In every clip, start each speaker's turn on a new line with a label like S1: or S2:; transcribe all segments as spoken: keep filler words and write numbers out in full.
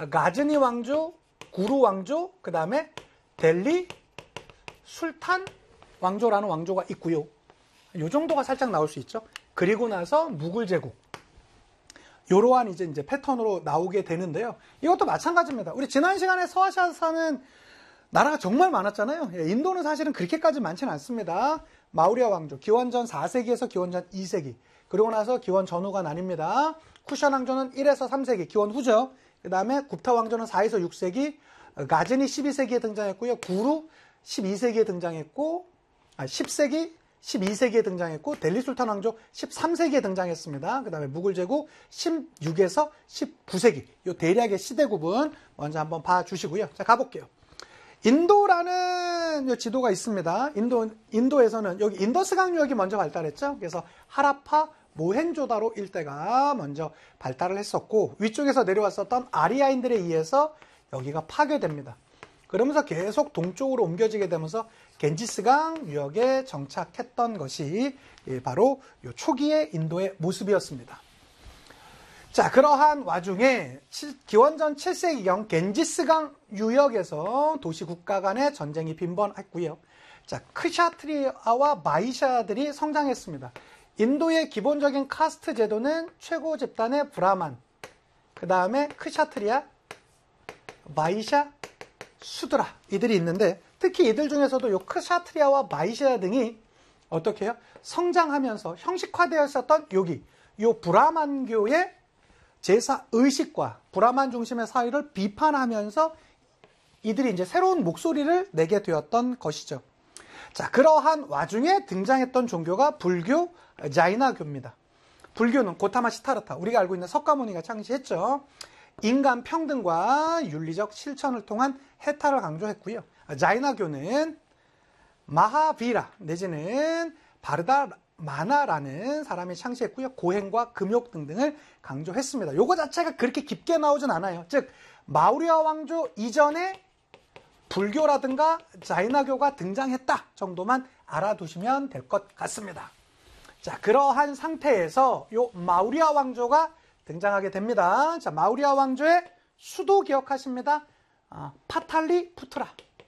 S1: 가즈니 왕조, 구루 왕조, 그 다음에 델리 술탄 왕조라는 왕조가 있고요. 이 정도가 살짝 나올 수 있죠. 그리고 나서 무굴 제국. 이러한 이제, 이제 패턴으로 나오게 되는데요. 이것도 마찬가지입니다. 우리 지난 시간에 서아시아사는 나라가 정말 많았잖아요. 인도는 사실은 그렇게까지 많지는 않습니다. 마우리아 왕조, 기원전 사 세기에서 기원전 이 세기. 그리고 나서 기원 전후가 나뉩니다. 쿠션 왕조는 일에서 삼 세기, 기원 후죠. 그 다음에 굽타 왕조는 사에서 육 세기, 가즈니 십이 세기에 등장했고요. 구루 십이 세기에 등장했고, 아, 십 세기, 십이 세기에 등장했고, 델리 술탄 왕조 십삼 세기에 등장했습니다. 그 다음에 무굴 제국 십육에서 십구 세기. 이 대략의 시대 구분 먼저 한번 봐주시고요. 자, 가볼게요. 인도라는 요 지도가 있습니다. 인도, 인도에서는 여기 인더스강 유역이 먼저 발달했죠. 그래서 하라파, 모헨조다로 일대가 먼저 발달을 했었고, 위쪽에서 내려왔었던 아리아인들에 의해서 여기가 파괴됩니다. 그러면서 계속 동쪽으로 옮겨지게 되면서 겐지스강 유역에 정착했던 것이 바로 요 초기의 인도의 모습이었습니다. 자, 그러한 와중에 기원전 칠 세기경 겐지스강 유역에서 도시 국가 간의 전쟁이 빈번했고요. 자, 크샤트리아와 마이샤들이 성장했습니다. 인도의 기본적인 카스트 제도는 최고 집단의 브라만, 그 다음에 크샤트리아, 마이샤, 수드라 이들이 있는데, 특히 이들 중에서도 요 크샤트리아와 마이샤 등이 어떻게 해요? 성장하면서 형식화되어 있었던 여기 요 브라만교의 제사 의식과 브라만 중심의 사회를 비판하면서 이들이 이제 새로운 목소리를 내게 되었던 것이죠. 자, 그러한 와중에 등장했던 종교가 불교, 자이나교입니다. 불교는 고타마 시타르타, 우리가 알고 있는 석가모니가 창시했죠. 인간 평등과 윤리적 실천을 통한 해탈을 강조했고요. 자이나교는 마하비라 내지는 바르다마나라는 사람이 창시했고요. 고행과 금욕 등등을 강조했습니다. 요거 자체가 그렇게 깊게 나오진 않아요. 즉 마우리아 왕조 이전에 불교라든가 자이나교가 등장했다 정도만 알아두시면 될 것 같습니다. 자, 그러한 상태에서 요 마우리아 왕조가 등장하게 됩니다. 자, 마우리아 왕조의 수도 기억하십니다. 아, 파탈리푸트라.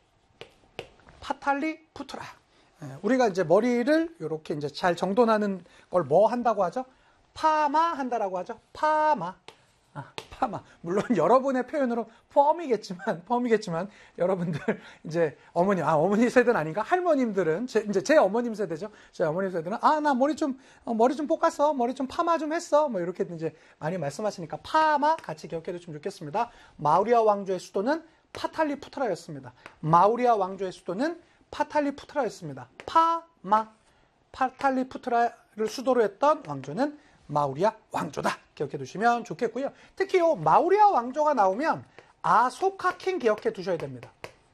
S1: 파탈리푸트라. 예, 우리가 이제 머리를 이렇게 이제 잘 정돈하는 걸 뭐 한다고 하죠? 파마 한다라고 하죠. 파마. 아, 파마. 물론 여러분의 표현으로 펌이겠지만, 펌이겠지만, 여러분들, 이제, 어머니, 아, 어머니 세대는 아닌가? 할머님들은, 제, 이제 제 어머님 세대죠. 제 어머님 세대는, 아, 나 머리 좀, 어, 머리 좀 볶았어. 머리 좀 파마 좀 했어. 뭐, 이렇게 이제 많이 말씀하시니까, 파마 같이 기억해 두시면 좋겠습니다. 마우리아 왕조의 수도는 파탈리푸트라였습니다. 마우리아 왕조의 수도는 파탈리푸트라였습니다. 파마. 파탈리푸트라를 수도로 했던 왕조는 마우리아 왕조다. 기억해 두시면 좋겠고요. 특히 요 마우리아 왕조가 나오면 아소카킹 기억해 두셔야 됩니다.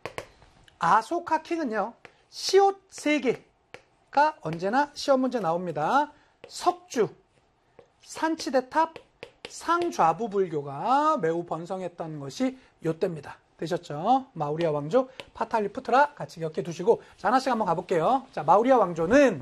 S1: 아소카킹은요, 시옷 세 개가 언제나 시험 문제 나옵니다. 석주, 산치대탑, 상좌부 불교가 매우 번성했던 것이 요때입니다. 되셨죠? 마우리아 왕조, 파탈리푸트라 같이 기억해 두시고, 자, 하나씩 한번 가볼게요. 자, 마우리아 왕조는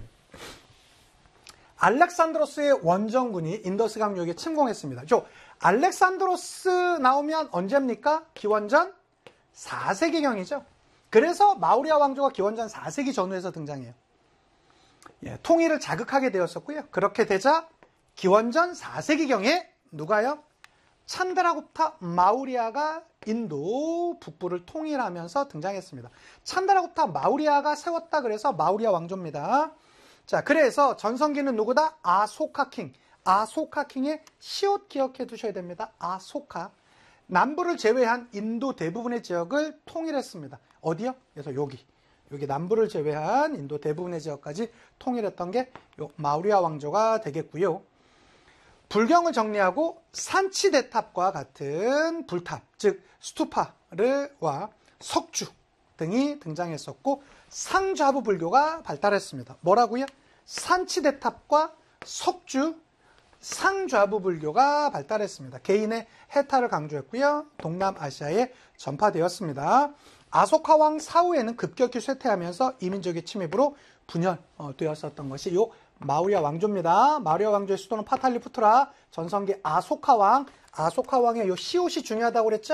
S1: 알렉산드로스의 원정군이 인더스강 유역에 침공했습니다. 저 알렉산드로스 나오면 언제입니까? 기원전 사 세기경이죠. 그래서 마우리아 왕조가 기원전 사 세기 전후에서 등장해요. 예, 통일을 자극하게 되었었고요. 그렇게 되자 기원전 사 세기경에 누가요? 찬드라굽타 마우리아가 인도 북부를 통일하면서 등장했습니다. 찬드라굽타 마우리아가 세웠다 그래서 마우리아 왕조입니다. 자, 그래서 전성기는 누구다? 아소카킹. 아소카킹의 시옷 기억해 두셔야 됩니다. 아소카. 남부를 제외한 인도 대부분의 지역을 통일했습니다. 어디요? 그래서 여기. 여기 남부를 제외한 인도 대부분의 지역까지 통일했던 게 요 마우리아 왕조가 되겠고요. 불경을 정리하고 산치대탑과 같은 불탑, 즉 스투파르와 석주 등이 등장했었고, 상좌부 불교가 발달했습니다. 뭐라고요? 산치대탑과 석주, 상좌부 불교가 발달했습니다. 개인의 해탈을 강조했고요. 동남아시아에 전파되었습니다. 아소카 왕 사후에는 급격히 쇠퇴하면서 이민족의 침입으로 분열되었었던 것이 요 마우리아 왕조입니다. 마우리아 왕조의 수도는 파탈리푸트라, 전성기 아소카 왕, 아소카 왕의 요 시옷이 중요하다고 그랬죠?